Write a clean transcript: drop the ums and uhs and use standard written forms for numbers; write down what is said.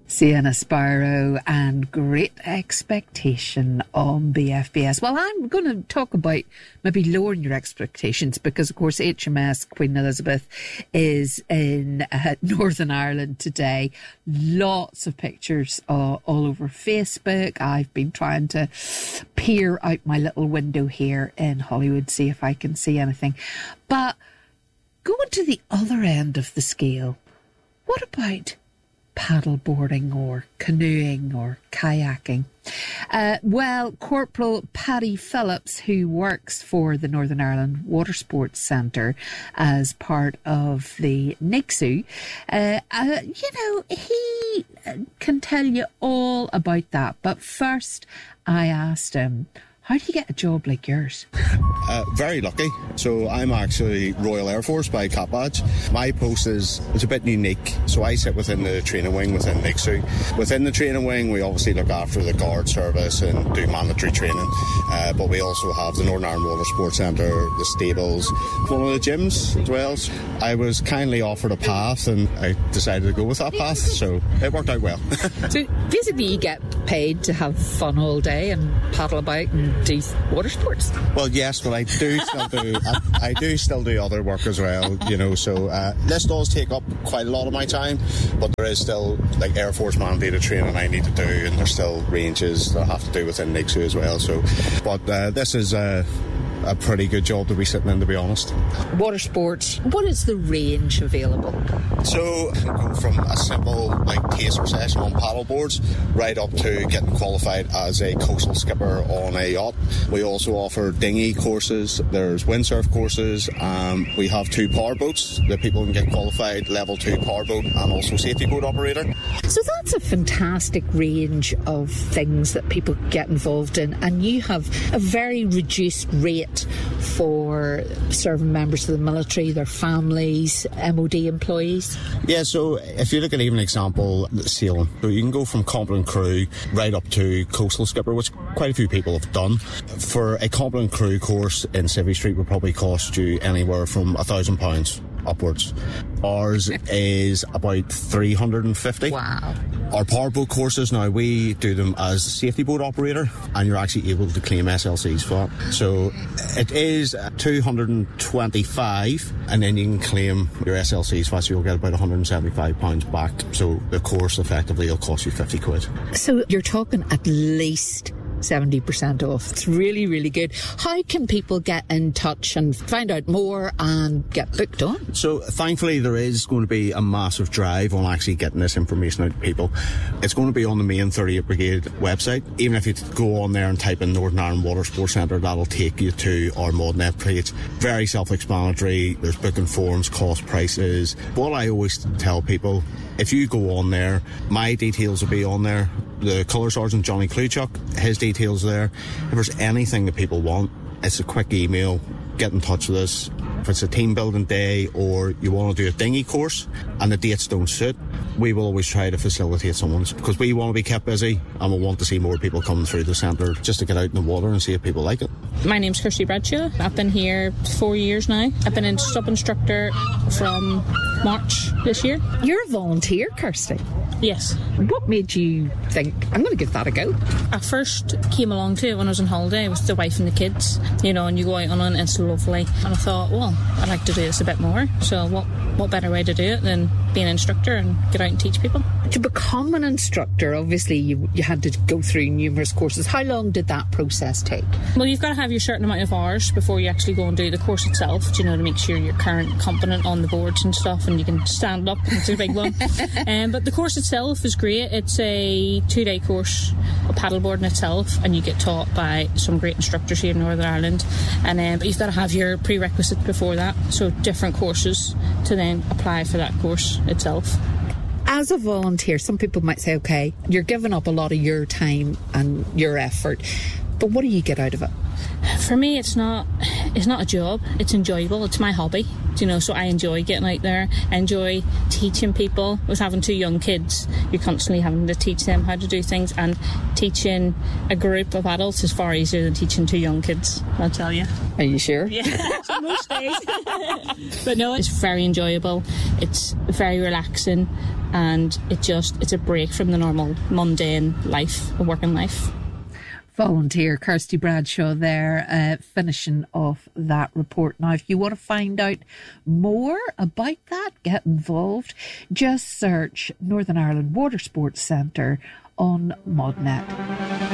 Sienna Sparrow and Great Expectation on BFBS. Well, I'm going to talk about maybe lowering your expectations because, of course, HMS Queen Elizabeth is in Northern Ireland today. Lots of pictures all over Facebook. I've been trying to peer out my little window here in Hollywood, see if I can see anything. But going to the other end of the scale, what about paddleboarding or canoeing or kayaking? Well, Corporal Paddy Phillips, who works for the Northern Ireland Water Sports Centre as part of the NICSU, he can tell you all about that. But first, I asked him, how do you get a job like yours? Very lucky. So I'm actually Royal Air Force by Cap Badge. My post is a bit unique. So I sit within the training wing within NICSU. Within the training wing, we obviously look after the guard service and do mandatory training. But we also have the Northern Ireland Water Sports Centre, the stables, one of the gyms as well. So I was kindly offered a path and I decided to go with that path. So it worked out well. So basically you get paid to have fun all day and paddle about and do water sports? Well, yes, but I do still do other work as well, so this does take up quite a lot of my time, but there is still like Air Force mandated training I need to do, and there's still ranges that I have to do within NICSU as well, but this is a pretty good job to be sitting in, to be honest. Water sports, what is the range available? So, from a simple taster session on paddle boards right up to getting qualified as a coastal skipper on a yacht. We also offer dinghy courses, there's windsurf courses, we have 2 power boats that people can get qualified, level 2 power boat and also safety boat operator. So that's a fantastic range of things that people get involved in, and you have a very reduced rate for serving members of the military, their families, MOD employees. Yeah, so if you look at even an example, sailing, so you can go from competent crew right up to coastal skipper, which quite a few people have done. For a competent crew course in Civvy Street would probably cost you anywhere from £1,000 upwards. Ours is about 350. Wow. Our powerboat courses now, we do them as a safety boat operator, and you're actually able to claim SLCs for it. So it is 225, and then you can claim your SLCs for it, so you'll get about £175 back. So the course effectively will cost you 50 quid. So you're talking at least 70% off. It's really, really good. How can people get in touch and find out more and get booked on? So thankfully there is going to be a massive drive on actually getting this information out to people. It's going to be on the main 38 Brigade website. Even if you go on there and type in Northern Ireland Water Sports Centre, that'll take you to our ModNet page. Very self-explanatory. There's booking forms, cost prices. What I always tell people, if you go on there, my details will be on there. The Colour Sergeant Johnny Kluchuk, his details there. If there's anything that people want, it's a quick email. Get in touch with us. If it's a team building day or you want to do a dinghy course and the dates don't suit, we will always try to facilitate someone's, because we want to be kept busy and we want to see more people coming through the centre just to get out in the water and see if people like it. My name's Kirsty Bradshaw. I've been here 4 years now. I've been a sub-instructor from March this year. You're a volunteer, Kirsty. Yes. What made you think, I'm going to give that a go? I first came along to it when I was on holiday with the wife and the kids, and you go out on it and it's lovely. And I thought, well, I'd like to do this a bit more. So what better way to do it than being an instructor and get out and teach people? To become an instructor, obviously you had to go through numerous courses. How long did that process take? Well, you've got to have your certain amount of hours before you actually go and do the course itself, to make sure you're current, competent on the boards and stuff, and you can stand up. It's a big one. But the course itself is great. It's a 2-day course of paddleboarding itself, and you get taught by some great instructors here in Northern Ireland. But you've got to have your prerequisite before that, so different courses to then apply for that course itself. As a volunteer, some people might say, okay, you're giving up a lot of your time and your effort, but what do you get out of it? For me, it's not a job. It's enjoyable. It's my hobby, so I enjoy getting out there. I enjoy teaching people. With having 2 young kids, you're constantly having to teach them how to do things, and teaching a group of adults is far easier than teaching 2 young kids, I'll tell you. Are you sure? Yeah, most days. But no, it's very enjoyable. It's very relaxing. and it's a break from the normal mundane life, the working life. Volunteer Kirsty Bradshaw there, finishing off that report. Now, if you want to find out more about that, get involved, just search Northern Ireland Water Sports Centre on ModNet.